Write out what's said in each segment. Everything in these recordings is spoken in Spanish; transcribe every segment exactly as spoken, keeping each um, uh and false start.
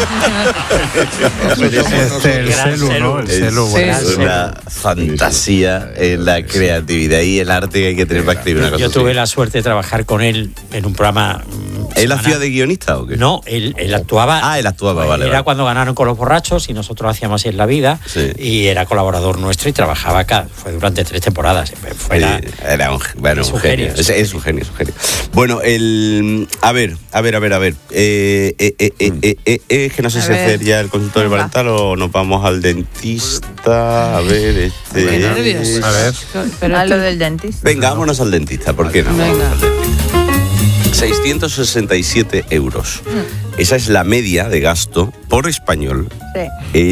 Este, el celu, ¿no? El celu, bueno. Es una fantasía en la creatividad y el arte que hay que tener para escribir una cosa. Yo tuve así. la suerte de trabajar con él en un programa. ¿Él hacía de guionista o qué? No, él, él actuaba. Ah, él actuaba, vale. Era vale. cuando ganaron con los borrachos y nosotros hacíamos así en la vida. Sí. Y era colaborador nuestro y trabajaba acá. Fue durante tres temporadas. Fuera, Sí, era un, bueno, es un un genio. genio, Es, sí. es un genio, es un genio. Bueno, el. A ver, a ver, a ver, a ver. Eh, eh, eh, eh, eh, eh, eh, es que no sé A si ver. hacer ya el consultorio Venga. parental o nos vamos al dentista. A ver, este. Qué nervios. A ver. Pero a lo del dentista. Venga, vámonos al dentista, ¿por qué no? Venga. Vámonos al dentista. seiscientos sesenta y siete euros. Esa es la media de gasto por español Sí.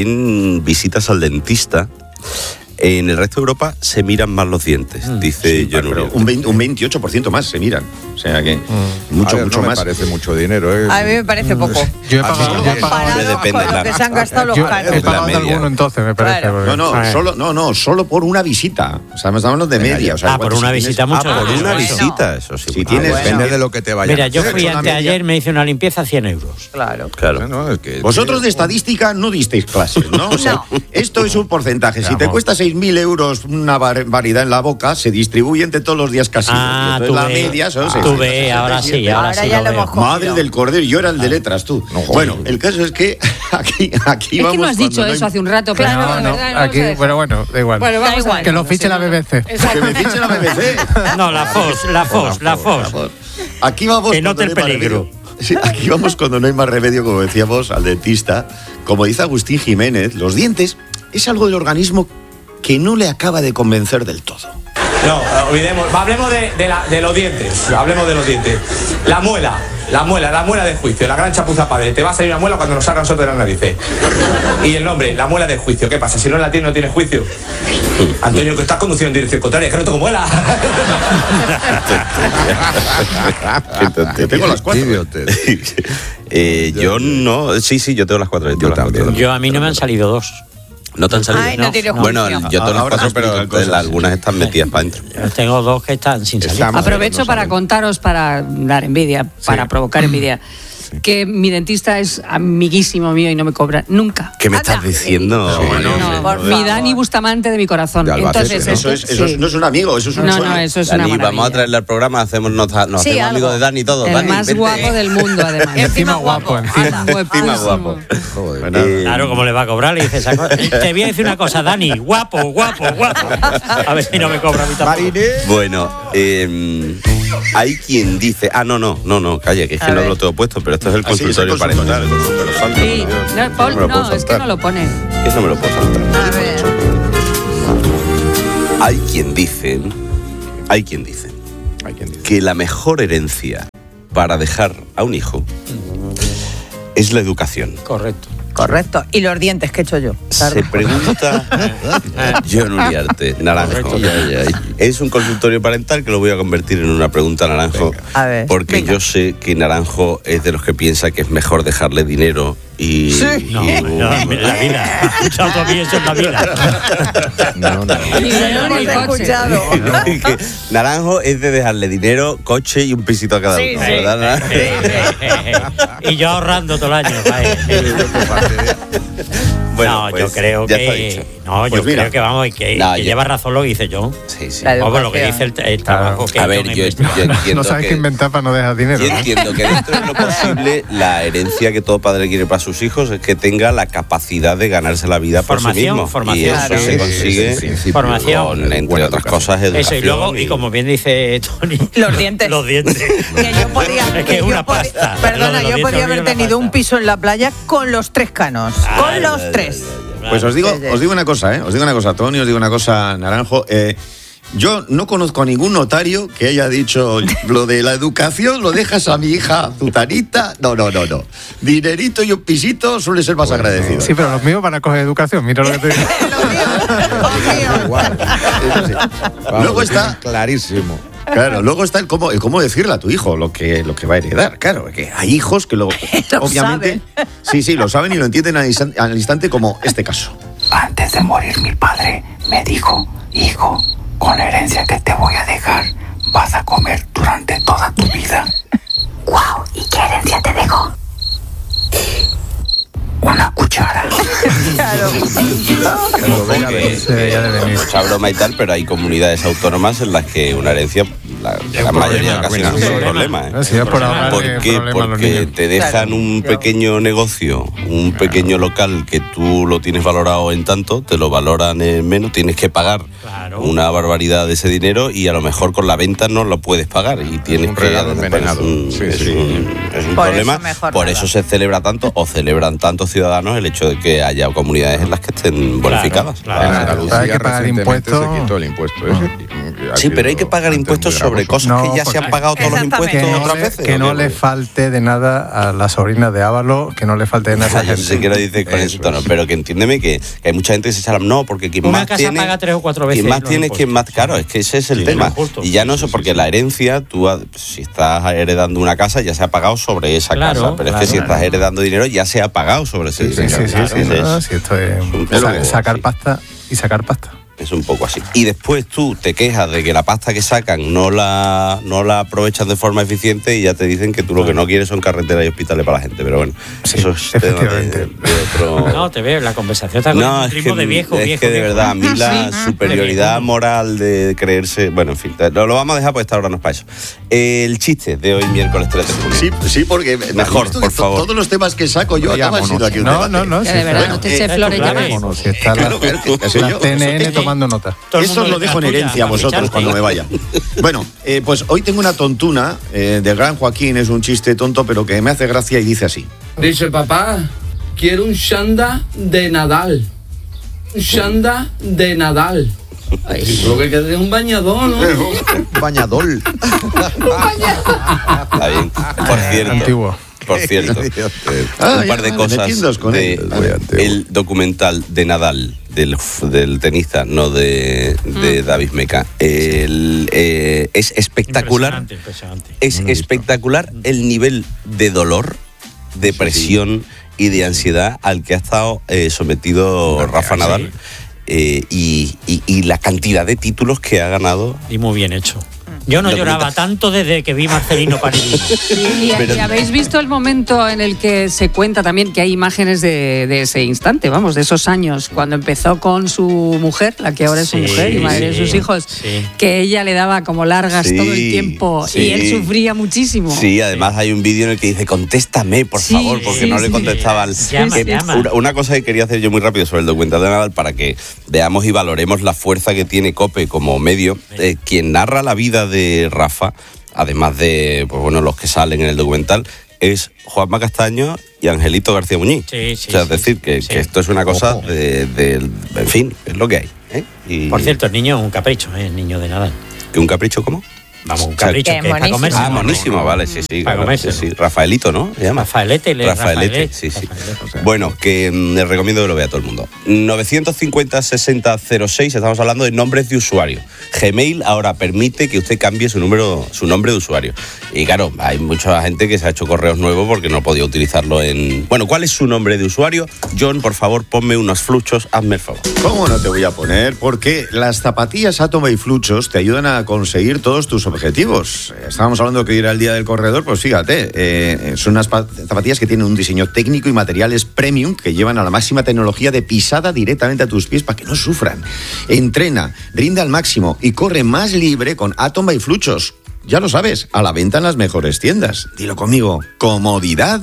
en visitas al dentista. En el resto de Europa se miran más los dientes, dice John Pero Uriarte. un, veinte, un veintiocho por ciento más se miran. O sea que mucho, A ver, mucho no más. me parece mucho dinero, ¿eh? A mí me parece poco. Yo he Ah, pagado, sí, yo he sí. pagado, Hombre, Comparado depende con la- lo que se han gastado los yo caros. he la pagado de media. alguno entonces, me parece. Claro. porque- No, no, eh, solo, no, no, solo por una visita. O sea, estamos hablando de Venga, media. O sea, Ah, por igual una si tienes- visita Ah, mucho. por Bueno, una bueno. visita, eso sí. Si Ah, tienes- bueno. Depende de lo que te vaya Mira, a yo hacer. fui Son la anteayer, media. me hice una limpieza cien euros. Claro. Claro. Bueno, es que- Vosotros de estadística no disteis clases, ¿no? O sea, No. esto es un porcentaje. Si te Vamos. cuesta seis mil euros una var- variedad en la boca, se distribuye entre todos los días casi. Ah, Entonces tú la ves. media son Tú seiscientos ves, sesenta y ahora sí, siete. ahora Ahora sí ya lo lo veo. hemos cogido. Madre del cordero, yo era el de letras, tú. Bueno, el caso es que aquí, aquí Es vamos. que no has cuando dicho hay- eso hace un rato, pero Claro, no, No, de no, verdad, no aquí, vamos a pero bueno, da igual. Bueno, vamos igual. a Que lo fiche la B B C. Que me fiche la B B C. No, la F O S, la F O S, la F O S. Aquí vamos. Que note cuando el no hay más peligro. remedio. Sí, aquí vamos cuando no hay más remedio, como decíamos, al dentista. Como dice Agustín Jiménez, los dientes es algo del organismo que no le acaba de convencer del todo. No, olvidemos, hablemos de, de, la- de los dientes, hablemos de los dientes. La muela, la muela, la muela de juicio, la gran chapuza padre. Te va a salir una muela cuando nos sacan nosotros de las narices. Y el nombre, la muela de juicio. ¿Qué pasa? Si no la tienes, no tienes juicio. Antonio, que estás conduciendo en dirección contraria, es que no tengo muela. Yo tengo las cuatro. Idiota. Eh, yo no, sí, sí, yo tengo las cuatro. Yo también. Yo a mí no me han salido dos. ¿No te han salido? Ay, no tienes Bueno, juicio. yo tengo las Ahora cuatro, se pero explican cosas, las- sí. algunas están metidas para adentro. Yo tengo dos que están sin salir. Estamos- Aprovecho no para saben. contaros, para dar envidia, para provocar envidia, que mi dentista es amiguísimo mío y no me cobra nunca. ¿Qué me Anda. estás diciendo? Sí, Bueno, no, No, por mi favor. Dani Bustamante de mi corazón. De Albacete, Entonces, ¿no? Eso, es, eso es- sí. no es un amigo, eso es un No, sueño. no, eso es una Dani, maravilla. vamos a traerle al programa, hacemos, nos, nos Sí, hacemos algo. amigos de Dani todos. El Dani, más vente. guapo del mundo, además. Encima guapo, encima. Encima Guapísimo. guapo. Joder. Bueno, Eh, Claro, como le va a cobrar, le dice esa cosa. Te voy a decir una cosa, Dani, guapo, guapo, guapo. A ver si no me cobra a mí tampoco. Bueno, eh, hay quien dice, ah, no, no, no, no, calla, que es que A no ver. lo tengo puesto, pero esto es el Ah, sí, es el consultorio consultorio, parental. el consultorio. Sí, no, Paul, No me lo puedo no, es que saltar. no lo pone. Que no me lo puedo saltar. A ver. Hay quien dice, hay quien dice Hay quien dice. que la mejor herencia para dejar a un hijo es la educación. Correcto. Correcto. Y los dientes que he hecho yo. Se pregunta John Uriarte, Naranjo. Es un consultorio parental que lo voy a convertir en una pregunta a Naranjo. A ver, Porque venga. yo sé que Naranjo es de los que piensa que es mejor dejarle dinero y... No, y- no, en la vida. Has escuchado tú a mí eso en la vida. No, no. Ni dinero ni Hemos coche. escuchado. que Naranjo es de dejarle dinero, coche y un pisito a cada Sí, uno, sí. ¿verdad? Y yo ahorrando todo el año. vaya. Bueno, no, pues, yo creo ya está que. dicho. No, yo Pues mira. creo que vamos, que, No, que yo- lleva razón lo que dice yo. Sí, sí. La Vamos, lo que educación. dice el, el trabajo que A ha ver, hecho en yo, yo investigación. entiendo No sabes que... qué inventar para no dejar dinero. Yo ¿no? entiendo que dentro de lo posible la herencia que todo padre quiere para sus hijos es que tenga la capacidad de ganarse la vida por sí Formación, mismo. formación. Y eso Claro. se Sí, consigue sí, sí, sí. Formación. con, entre Buena otras educación. cosas, educación. Eso, y luego, y como bien dice Tony, Los dientes. Los dientes. Que yo podía, Es que que es yo una podía- pasta. Lo Perdona, de los yo dientes podía a mí haber es una tenido un pasta. piso en la playa con los tres canos. Ah, con ya, los ya, tres. ya, ya. Pues os digo, Sí, sí. os digo una cosa, ¿eh? Os digo una cosa, Tony, os digo una cosa, Naranjo. Eh, yo no conozco a ningún notario que haya dicho lo de la educación, lo dejas a mi hija Zutanita. No, no, no, no. Dinerito y un pisito suele ser más agradecido. Sí, pero los míos van a coger educación, mira lo que te digo. Los míos, los míos. Igual. Eso sí. Vamos, Luego lo está- tienen clarísimo. Claro, luego está el cómo, el cómo decirle a tu hijo lo que, lo que va a heredar. Claro, que hay hijos que lo, Lo obviamente, sí, sí, lo saben y lo entienden al instante, al instante, como este caso. Antes de morir mi padre me dijo, hijo, con la herencia que te voy a dejar, vas a comer durante toda tu vida. Wow, ¿y qué herencia te dejó? cuchara. Claro. Se veía de venir. Mucha broma y tal, pero hay comunidades autónomas en las que una herencia, la, la mayoría de ocasiones es un problema. ¿eh? No, si es por ahorrar ¿Por el qué? problema a los Porque niños. te dejan Claro. un pequeño negocio, un pequeño local que tú lo tienes valorado en tanto, te lo valoran en menos, tienes que pagar Claro. una barbaridad de ese dinero y a lo mejor con la venta no lo puedes pagar y tienes un que regalo pues, envenenado. un- Sí, es sí. un, es un Por problema. eso mejor Por nada. eso se celebra tanto o celebran tantos ciudadanos el hecho de que haya comunidades en las que estén bonificadas. claro. En Claro, Andalucía hay que pagar recientemente impuestos. se quitó el impuesto ese. Ha Sí, pero hay que sido pagar antes impuestos muy sobre gravoso. cosas No, que ya se porque- han pagado todos los Exactamente. impuestos Que no, otras le, veces. que ¿o no qué? le falte de nada a la sobrina de Ávalo, que no le falte de nada a esa Ah, yo gente. sé que lo dices con ese Eso tono, es. pero que entiéndeme que, que hay mucha gente que se echa la... No, porque quien Una más casa tiene... paga tres o cuatro veces Quien más los tiene es quien impuestos. más... Claro, es que ese es el Sí, tema. lo justo. Y ya no Sí, sé, sí, porque sí, la sí. herencia, tú ha- si estás heredando una casa, ya se ha pagado sobre esa Claro, casa. Pero claro, es que si claro. estás heredando dinero, ya se ha pagado sobre ese Sí, sí, dinero. sí, Claro, sí, es- no, sí, esto es un sa- poco sacar así. pasta y sacar pasta. Es un poco así. Y después tú te quejas de que la pasta que sacan no la, no la aprovechan de forma eficiente y ya te dicen que tú lo que no quieres son carreteras y hospitales para la gente. Pero bueno, Sí, eso es tema de, efectivamente. de otro... No, te veo, la conversación está con No, un es ritmo que, de viejo, es viejo, que de viejo. verdad, a mí la Sí. superioridad De viejo. moral de creerse... Bueno, en fin, lo, lo vamos a dejar porque esta hora no es para eso. El chiste de hoy, miércoles tres de junio. Sí, sí, porque Mejor, esto- por to- favor. todos los temas que saco yo acaban Vayámonos. siendo aquí un No, debate. no, no. Que si de verdad, está- no te eh, eches flores claro, ya ves. Vámonos, si está Claro, la, claro, que- que sé la yo. C N N Sí. tomando nota. Todo el Eso mundo lo le dejo en da tuya, herencia a para vosotros ficharte. cuando me vaya. Bueno, eh, pues hoy tengo una tontuna eh, del gran Joaquín, es un chiste tonto, pero que me hace gracia y dice así. Dice, papá, quiero un Shanda de Nadal. Un Shanda de Nadal. Ay, creo que quede un bañador, ¿no? Bañador. Está bien. Por cierto. Antiguo. Por cierto. Ah, un par ya, de vale, cosas metiéndoos con de él. Muy antiguo. el documental de Nadal, del, del tenista, no de, de David Meca. El, eh, es espectacular. Impresionante, impresionante. Es espectacular el nivel de dolor, depresión y de ansiedad al que ha estado eh, sometido Rafa sí. Nadal. Eh, y, y- y la cantidad de títulos que ha ganado. Y muy bien hecho. Yo no Documental. lloraba tanto desde que vi Marcelino Parini. Y, Pero- y habéis visto el momento en el que se cuenta también que hay imágenes de, de ese instante, vamos, de esos años, cuando empezó con su mujer, la que ahora es su Sí, mujer y madre de sus sí, hijos, sí. que ella le daba como largas Sí, todo el tiempo sí. y él sufría muchísimo. Sí, además hay un vídeo en el que dice, contéstame, por Sí, favor, porque sí, no le sí. contestaban. Llama, Que llama. Una, una cosa que quería hacer yo muy rápido sobre el documental de Nadal para que veamos y valoremos la fuerza que tiene COPE como medio. Eh, quien narra la vida de Rafa, además de pues bueno, los que salen en el documental, es Juanma Castaño y Angelito García Muñiz. Sí, sí, o sea, es sí, decir, que, sí. que esto es una cosa Ojo. de, de- En fin, es lo que hay. ¿eh? Y- Por cierto, el niño es un capricho, ¿eh? El niño de Nadal. ¿Que un capricho cómo? Vamos, un O sea, capricho que que es para monísimo. comerse. Ah, monísimo, vale, sí, sí. Para claro, comerse, sí, sí. ¿no? Rafaelito, ¿no? Se llama. Rafaelete, le- Rafaelete, Rafaelete, sí, sí. Rafaelete. Bueno, que mm, les recomiendo que lo vea todo el mundo. novecientos cincuenta sesenta cero seis, estamos hablando de nombres de usuario. Gmail ahora permite que usted cambie su número, su nombre de usuario. Y claro, hay mucha gente que se ha hecho correos nuevos porque no podía utilizarlo en... Bueno, ¿cuál es su nombre de usuario? John, por favor, ponme unos fluchos, hazme el favor. ¿Cómo no te voy a poner? Porque las zapatillas Atoma y Fluchos te ayudan a conseguir todos tus objetivos. Estábamos hablando que hoy era el día del corredor, pues fíjate, eh, son unas pa- zapatillas que tienen un diseño técnico y materiales premium que llevan a la máxima tecnología de pisada directamente a tus pies para que no sufran. Entrena, rinde al máximo y corre más libre con Atoma y Fluchos. Ya lo sabes, a la venta en las mejores tiendas. Dilo conmigo, comodidad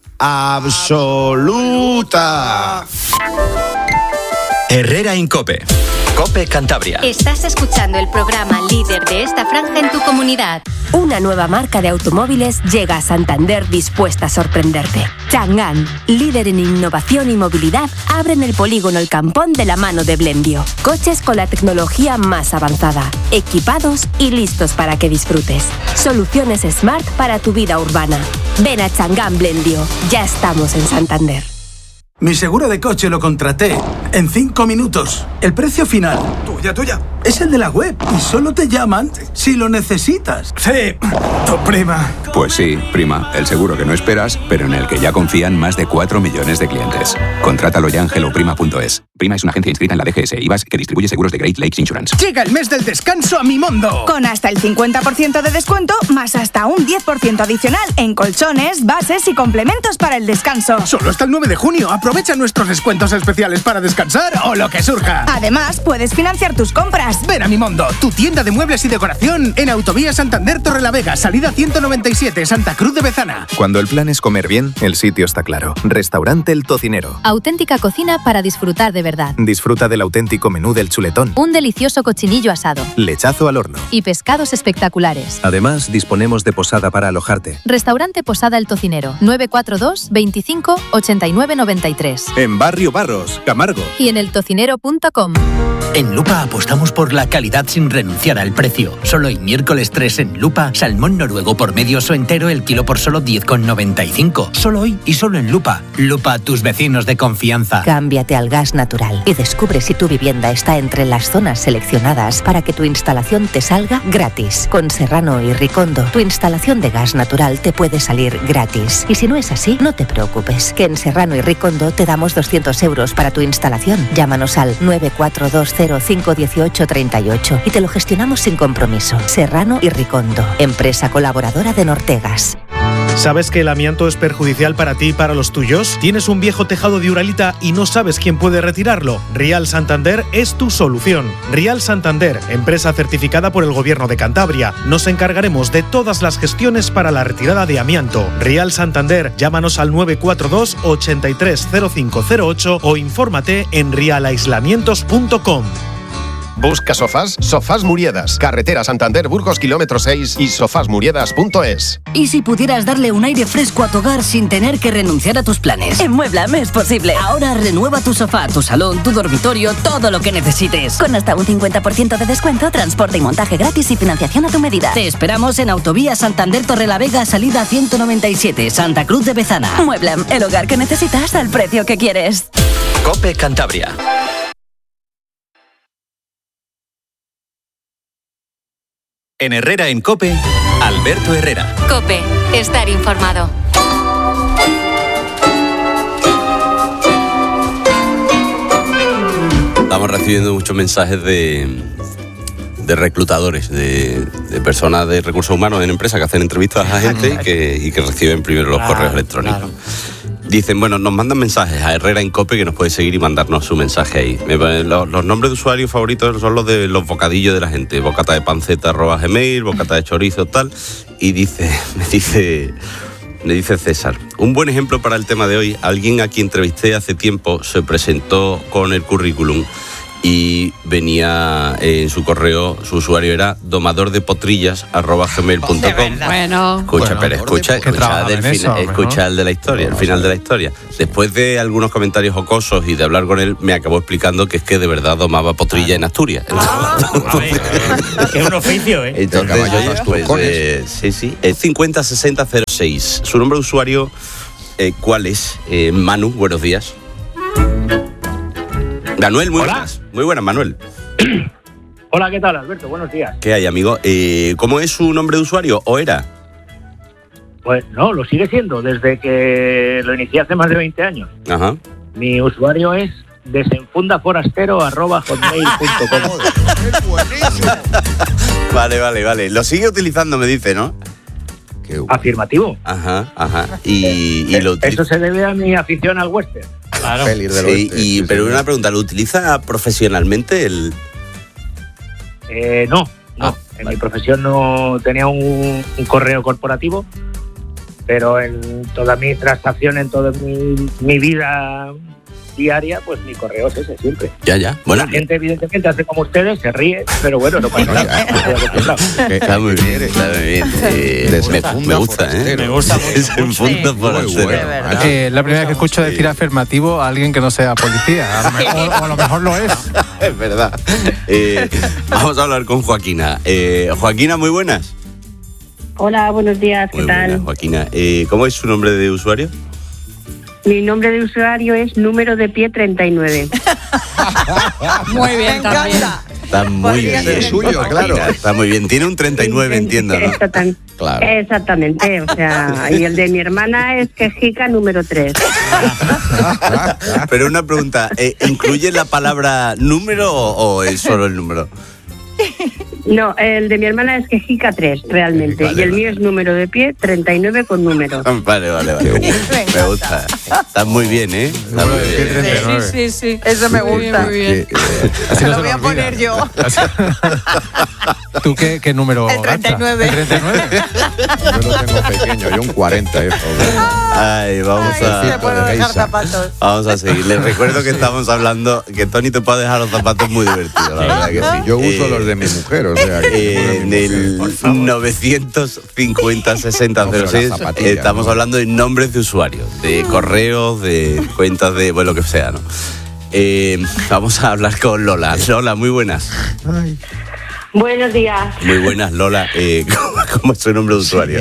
absoluta. Herrera Incope. Cope Cantabria. Estás escuchando el programa líder de esta franja en tu comunidad. Una nueva marca de automóviles llega a Santander dispuesta a sorprenderte. Chang'an, líder en innovación y movilidad, abre en el polígono El Campón de la mano de Blendio. Coches con la tecnología más avanzada, equipados y listos para que disfrutes. Soluciones Smart para tu vida urbana. Ven a Chang'an Blendio. Ya estamos en Santander. Mi seguro de coche lo contraté en cinco minutos. El precio final, tuya, tuya, es el de la web y solo te llaman si lo necesitas. Sí, tu prima. Pues sí, prima, el seguro que no esperas, pero en el que ya confían más de cuatro millones de clientes. Contrátalo ya en hello prima punto es. Prima es una agencia inscrita en la D G S I V A S que distribuye seguros de Great Lakes Insurance. Llega el mes del descanso a Mimondo. Con hasta el cincuenta por ciento de descuento, más hasta un diez por ciento adicional en colchones, bases y complementos para el descanso. Solo hasta el nueve de junio. Aprovecha nuestros descuentos especiales para descansar o lo que surja. Además, puedes financiar tus compras. Ven a Mimondo, tu tienda de muebles y decoración en Autovía Santander Torrelavega, salida ciento noventa y siete, Santa Cruz de Bezana. Cuando el plan es comer bien, el sitio está claro. Restaurante El Tocinero. Auténtica cocina para disfrutar de verdad. Disfruta del auténtico menú del chuletón. Un delicioso cochinillo asado. Lechazo al horno. Y pescados espectaculares. Además, disponemos de posada para alojarte. Restaurante Posada El Tocinero. nueve cuatro dos, veinticinco, ochenta y nueve noventa y tres. En Barrio Barros, Camargo. Y en eltocinero punto com. En Lupa apostamos por la calidad sin renunciar al precio. Solo hoy, miércoles tres en Lupa, salmón noruego por medio o entero, el kilo por solo diez con noventa y cinco. Solo hoy y solo en Lupa. Lupa, tus vecinos de confianza. Cámbiate al gas natural y descubre si tu vivienda está entre las zonas seleccionadas para que tu instalación te salga gratis. Con Serrano y Ricondo, tu instalación de gas natural te puede salir gratis. Y si no es así, no te preocupes, que en Serrano y Ricondo te damos doscientos euros para tu instalación. Llámanos al nueve cuatro dos cero cinco uno ocho tres ocho y te lo gestionamos sin compromiso. Serrano y Ricondo, empresa colaboradora de Nortegas. ¿Sabes que el amianto es perjudicial para ti y para los tuyos? ¿Tienes un viejo tejado de Uralita y no sabes quién puede retirarlo? Rial Santander es tu solución. Rial Santander, empresa certificada por el Gobierno de Cantabria. Nos encargaremos de todas las gestiones para la retirada de amianto. Rial Santander, llámanos al nueve cuatro dos, ochenta y tres, cero cinco cero ocho o infórmate en rial aislamientos punto com. Busca sofás, Sofás Muriedas, carretera Santander Burgos kilómetro seis y sofás muriedas punto es. ¿Y si pudieras darle un aire fresco a tu hogar sin tener que renunciar a tus planes? En Mueblam es posible. Ahora renueva tu sofá, tu salón, tu dormitorio, todo lo que necesites. Con hasta un cincuenta por ciento de descuento, transporte y montaje gratis y financiación a tu medida. Te esperamos en Autovía Santander Torrelavega, salida ciento noventa y siete, Santa Cruz de Bezana. Mueblam, el hogar que necesitas al precio que quieres. COPE Cantabria. En Herrera en COPE, Alberto Herrera. COPE, estar informado. Estamos recibiendo muchos mensajes de, de reclutadores, de, de personas de recursos humanos en empresas que hacen entrevistas a gente y que, y que reciben primero los Claro, correos electrónicos. claro. Dicen, bueno, nos mandan mensajes a Herrera en COPE, que nos puede seguir y mandarnos su mensaje ahí. Me ponen Los, los nombres de usuarios favoritos son los de los bocadillos de la gente. Bocata de panceta arroba gmail, bocata de chorizo, tal. Y dice, me dice, me dice César, un buen ejemplo para el tema de hoy, alguien a quien entrevisté hace tiempo se presentó con el currículum y venía en su correo, su usuario era domadordepotrillas arroba gmail punto com. Bueno. Escucha, Bueno, pero escucha, que escucha, trabajan del en fina- eso, escucha ¿no? el de la historia, el final de la historia. Después de algunos comentarios jocosos y de hablar con él, me acabó explicando que es que de verdad domaba potrilla en Asturias. Que es un oficio, ¿eh? Entonces, oye, pues, eh, sí, sí, es cincuenta sesenta cero seis. Su nombre de usuario, eh, ¿cuál es? Eh, Manu, buenos días. Manuel, muy buenas. Muy buenas, Manuel. Hola, ¿qué tal, Alberto? Buenos días. ¿Qué hay, amigo? Eh, ¿Cómo es su nombre de usuario? ¿O era? Pues no, lo sigue siendo desde que lo inicié hace más de veinte años. Ajá. Mi usuario es desenfundaforastero arroba hotmail punto com. Vale, vale, vale. Lo sigue utilizando, me dice, ¿no? Afirmativo. Ajá, ajá. Y, y lo utiliza. Eso se debe a mi afición al western. Claro. Sí, y, pero una pregunta, ¿lo utiliza profesionalmente el...? Eh, no, no. Ah, en mi profesión no tenía un, un correo corporativo, pero en toda mi transacción, en toda mi, mi vida diaria, pues mi correo es ese siempre. Ya, ya. Bueno, la gente evidentemente hace como ustedes, se ríe, pero bueno, no pasa nada. Estoy acostumbrado. está muy bien, está muy bien. Eh, me, me gusta, ¿eh? Me gusta mucho. Desenfunda forastero. Eh, la primera vez que escucho decir afirmativo a alguien que no sea policía. A lo mejor, o a lo mejor lo es. Es verdad. Eh, vamos a hablar con Joaquina. Eh, Joaquina, muy buenas. Hola, buenos días, ¿qué Muy tal? buenas, Joaquina. Eh, ¿Cómo es su nombre de usuario? Mi nombre de usuario es número de pie treinta y nueve. Muy bien, también. Está muy Podría bien. ser suyo, Joaquina, claro. Está muy bien. Tiene un treinta y nueve, entiendo, ¿no? Esto tan- Claro. Exactamente, o sea, y el de mi hermana es quejica número tres. Pero una pregunta, ¿eh, ¿incluye la palabra número o, o es solo el número? No, el de mi hermana es quejica tres, realmente. Vale, y el vale. mío es número de pie, treinta y nueve con número. Vale, vale, vale. Me gusta. Está muy bien, ¿eh? Está muy bien. Sí, sí, sí. Eso me gusta. Muy bien. Así Lo no se voy a nos olvida. poner yo. ¿Tú qué, qué número El treinta y nueve. gastas? ¿El treinta y nueve? Yo lo tengo pequeño, yo un cuarenta. Eso. Ay, vamos Ay, a... te puedo dejar zapatos. Vamos a seguir. Les recuerdo que estamos hablando que Tony te puede dejar los zapatos muy divertidos, la verdad que sí. Yo uso Eh, los de mi mujer, o sea, que eh, en el novecientos cincuenta sesenta cero seis No, pero las zapatillas, estamos ¿no? hablando de nombres de usuarios, de correos, de cuentas de, bueno, lo que sea, ¿no? Eh, vamos a hablar con Lola. Lola, muy buenas. Buenos días. Muy buenas, Lola. Eh, ¿cómo, cómo es su nombre de usuario?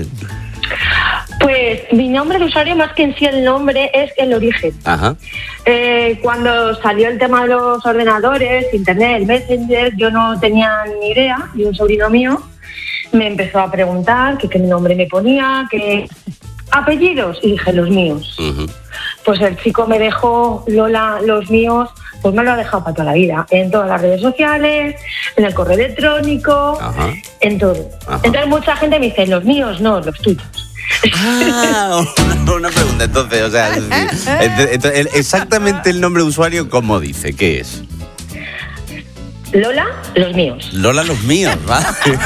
Pues mi nombre de usuario, más que en sí el nombre, es el origen. Ajá. Eh, cuando salió el tema de los ordenadores, internet, el Messenger, yo no tenía ni idea, y un sobrino mío me empezó a preguntar que qué nombre me ponía, qué apellidos, y dije los míos. Uh-huh. Pues el chico me dejó Lola, los míos, pues me lo ha dejado para toda la vida, en todas las redes sociales, en el correo electrónico, Ajá. en todo. Ajá. Entonces mucha gente me dice, los míos no, los tuyos. Ah, una, una pregunta, entonces, o sea, es decir, ent- ent- el- exactamente el nombre de usuario, ¿cómo dice? ¿Qué es? Lola, los míos. Lola, los míos, ¿va?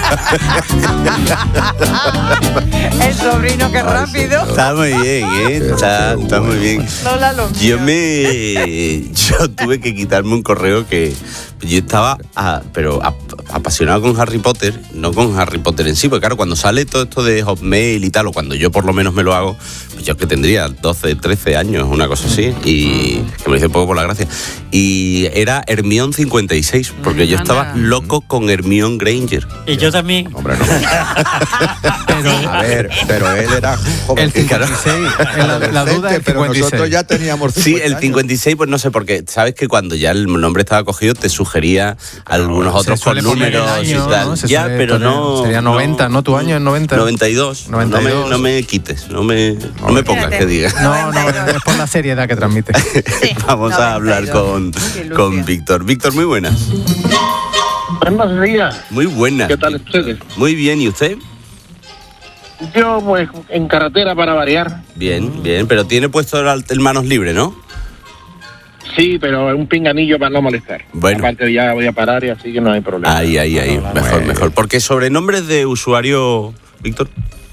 El sobrino, qué rápido. Está muy bien, ¿eh? Está, está muy bien. Lola, los Yo míos. me... Yo tuve que quitarme un correo que... Yo estaba, ah, pero ap- apasionado con Harry Potter, no con Harry Potter en sí, porque claro, cuando sale todo esto de Hotmail y tal, o cuando yo por lo menos me lo hago, pues yo que tendría doce, trece años, una cosa así, y que me hice un poco por la gracia. Y era Hermione cincuenta y seis, porque yo estaba loco con Hermione Granger. Y yo también. Hombre, no. A ver, pero él era joven. El cincuenta y seis, la, la duda es el pero cincuenta y seis. nosotros ya teníamos Sí, el cincuenta y seis, pues no sé, porque sabes que cuando ya el nombre estaba cogido te sugería algunos Se otros con suele poner el números año, y tal. ¿no? Se Ya, suele pero poner- no. sería noventa, ¿no? ¿Tu año es noventa? noventa y dos. noventa y dos. No, me, no me quites, no me, no me pongas que diga. No, no, es por la seriedad que transmite. Vamos a hablar con, con Víctor. Víctor, muy buenas. Buenos días. Muy buenas. ¿Qué tal ustedes? Muy bien, ¿y usted? Yo, pues, en carretera para variar. Bien, bien, pero tiene puesto el, el manos libres, ¿no? Sí, pero es un pinganillo para no molestar. Bueno. Aparte ya voy a parar y así que no hay problema. Ahí, ahí, ahí. Mejor, mejor. Porque sobre nombres de usuario, Víctor.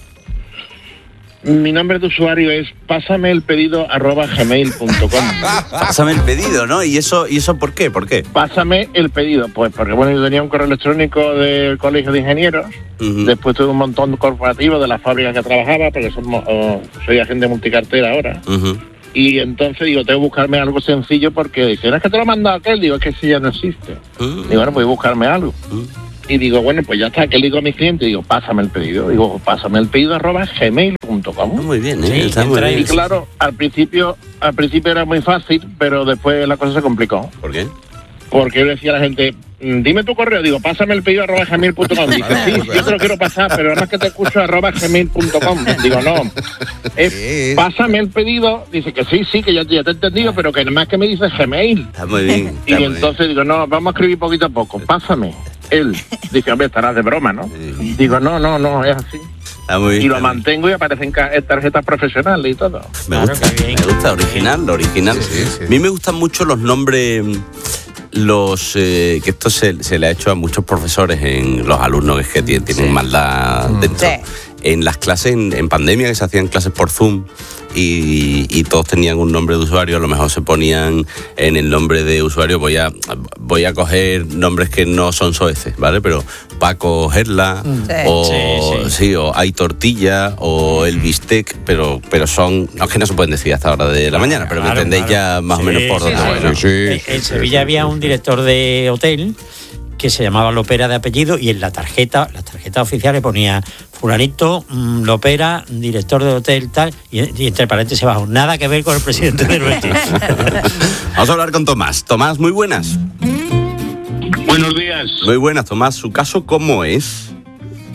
Mi nombre de usuario es pásame el pedido arroba gmail punto com. Pásame el pedido, ¿no? ¿Y eso, ¿Y eso por qué? ¿Por qué? Pásame el pedido, pues porque bueno, yo tenía un correo electrónico del Colegio de Ingenieros, Uh-huh. después tuve un montón de corporativos de la fábrica que trabajaba, porque somos, oh, soy agente multicartera ahora. Uh-huh. Y entonces digo, tengo que buscarme algo sencillo porque dicen, es que te lo ha mandado aquel, digo, es que ese ya no existe. Uh-huh. Digo, bueno, pues voy a buscarme algo. Uh-huh. Y digo, bueno, pues ya está, que le digo a mis clientes, digo, pásame el pedido. Digo, pásame el pedido arroba gmail punto com. Muy bien, ¿eh? Sí, Está muy bien. y claro, al principio, al principio era muy fácil, pero después la cosa se complicó. ¿Por qué? Porque yo le decía a la gente, dime tu correo, digo, pásame el pedido arroba gmail punto com. Dice, sí, yo te lo quiero pasar, pero además que te escucho arroba gmail punto com. Digo, no, es pásame el pedido. Dice que sí, sí, que ya, ya te he entendido, pero que nada más que me dice Gmail. Está muy bien. Y entonces digo, no, vamos a escribir poquito a poco, pásame. Él dice, hombre, estarás de broma, ¿no? Digo, no, no, no, es así. Está muy bien. Y lo mantengo y aparecen ca- tarjetas profesionales y todo. Me gusta, me gusta, original, lo original. A mí me gustan mucho los nombres, los eh, que esto se, se le ha hecho a muchos profesores, en los alumnos que tienen, tienen maldad dentro. Sí. En las clases, en, en pandemia, que se hacían clases por Zoom y, y todos tenían un nombre de usuario, a lo mejor se ponían en el nombre de usuario, voy a, voy a coger nombres que no son soeces, ¿vale? Pero Paco Gerla, Sí. o, Sí, sí. sí, o Hay Tortilla, o El Bistec, pero, pero son, no es que no se pueden decir hasta hora de la mañana, pero Claro, me entendéis claro. ya más o Sí, menos por sí, dónde sí, voy, sí. ¿no? En- en Sevilla había un director de hotel que se llamaba Lopera de apellido y en la tarjeta, las tarjetas oficiales ponía fulanito, mm, Lopera, director de hotel, tal, y, y entre paréntesis abajo, nada que ver con el presidente del Betis. Vamos a hablar con Tomás. Tomás, muy buenas. Buenos días. Muy buenas, Tomás. ¿Su caso cómo es?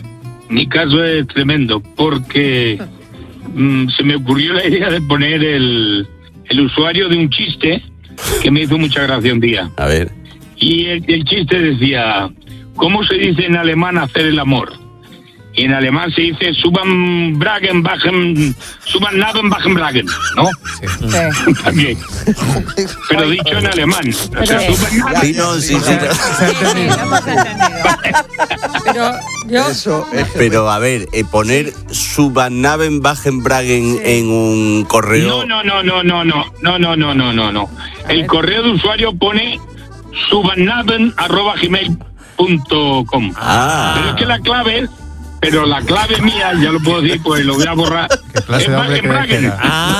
mi caso es tremendo, porque mm, se me ocurrió la idea de poner el, el usuario de un chiste que me hizo mucha gracia un día. A ver. Y el, el chiste decía, ¿cómo se dice en alemán hacer el amor? Y en alemán se dice suban bragen, bajen, suban naben, bajen bragen, ¿no? Sí. También. Pero dicho en alemán. O sea, suban naben. Sí, no, sí, sí. Pero yo... Eso es que- Pero a ver, eh, poner Subannaben Bajenbragen en un correo. No, no, no, no, no, no, no, no, no, no, no. El correo de usuario pone subannaben arroba gmail punto com. Ah. Pero es que la clave, pero la clave mía, ya lo puedo decir, pues lo voy a borrar. ¿Qué clase Es de hombre crees que Bagen-Bragen. era? Ah,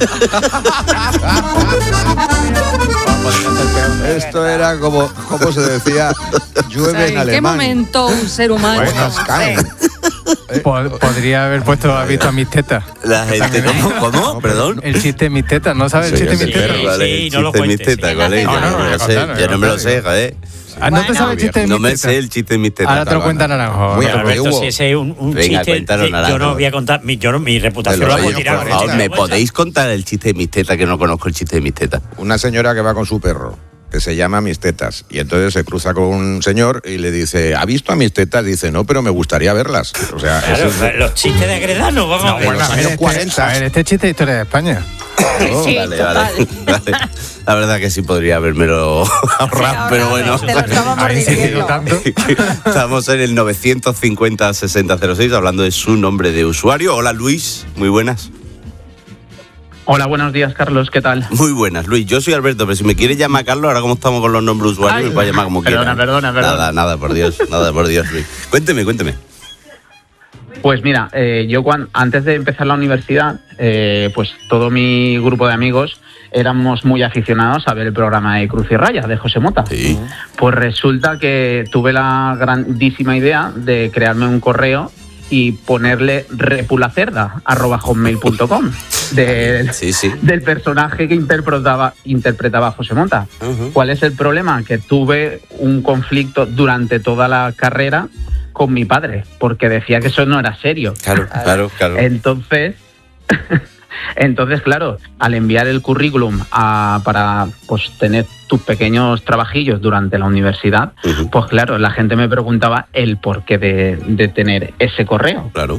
Esto era como, ¿cómo se decía? O Llueve sea, en ¿en qué alemán. momento un ser humano... Buenas caen. Po- Podría haber puesto, has visto a mis tetas. La gente, ¿cómo? ¿Cómo? Perdón. El chiste de mis tetas, ¿no sabes el Sí, chiste de sí, mis tetas? ¿cuál es Sí, el no lo chiste de mis cuentes, tetas? sí. ¿Cuál es? No, Yo no, no me no, lo no, sé. no, no, Yo no me lo no, sé, joder. Ah, ¿no te sabes el chiste de No mis me tetas? sé el chiste de mis tetas. Ahora te lo cuenta Naranjo. Muy pero Pero Alberto, hubo- si ese es un, un Venga, chiste, cuéntanos, que yo Naranjo. no voy a contar, mi, yo no- mi reputación De la los puedo años, tirar. por Por favor, ¿me bolsa. podéis contar el chiste de mis tetas? Que no conozco el chiste de mis tetas. Una señora que va con su perro, que se llama Mis Tetas, y entonces se cruza con un señor y le dice, ¿ha visto a mis tetas? Dice, no, pero me gustaría verlas. O sea, Claro, eso es- los chistes de Agredano, vamos a ver. bueno, A ver, años este- cuarenta. a ver, este chiste de historia de España. Sí, vale, total. vale, vale. La verdad que sí podría habérmelo ahorrado, pero bueno. Te lo estábamos ¿Ha insistido diciendo. tanto? Estamos en el novecientos cincuenta sesenta cero seis hablando de su nombre de usuario. Hola Luis, muy buenas. Hola, buenos días, Carlos, ¿qué tal? Muy buenas, Luis. Yo soy Alberto, pero si me quieres llamar Carlos, ahora como estamos con los nombres de usuarios, Ay, me puedes llamar como perdona, quieras. perdona, perdona. Nada, nada, por Dios, nada, por Dios, Luis. Cuénteme, cuénteme. Pues mira, eh, yo cuan- antes de empezar la universidad, eh, pues todo mi grupo de amigos éramos muy aficionados a ver el programa de Cruz y Raya, de José Mota. Sí. Pues resulta que tuve la grandísima idea de crearme un correo y ponerle repulacerda arroba hotmail punto com del, Sí, sí. del personaje que interpretaba, interpretaba José Mota. Ujú. ¿Cuál es el problema? Que tuve un conflicto durante toda la carrera con mi padre, porque decía que eso no era serio. Claro, claro, claro. Entonces, entonces claro, al enviar el currículum a, para pues tener tus pequeños trabajillos durante la universidad, Ujú. pues claro, la gente me preguntaba el porqué de, de tener ese correo. Claro.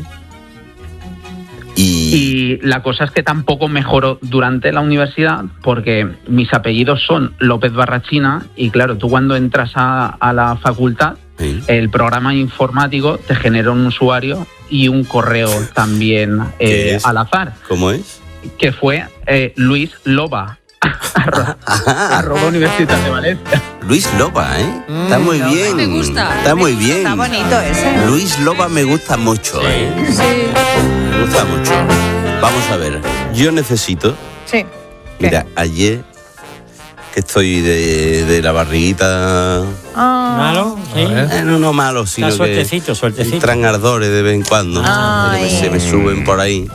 Y... Y la cosa es que tampoco mejoró durante la universidad porque mis apellidos son López Barrachina y claro, tú cuando entras a, a la facultad, Sí. el programa informático te genera un usuario y un correo también ¿Qué eh, es? al azar, ¿Cómo es? que fue eh, Luis Loba, arroba, arroba Universidad de Valencia. Luis Loba, ¿eh? Está muy Loba. bien. Me gusta. Está muy bien. Está bonito ese. Luis Loba me gusta mucho, ¿eh? Me gusta mucho. Vamos a ver. Yo necesito. Sí. Mira, ayer que estoy de, de la barriguita. Ah. ¿Malo? Sí. Eh, no, no malo, sino Está sueltecito, que sueltecito. entran ardores de vez en cuando. Ay. Que me- se me suben por ahí.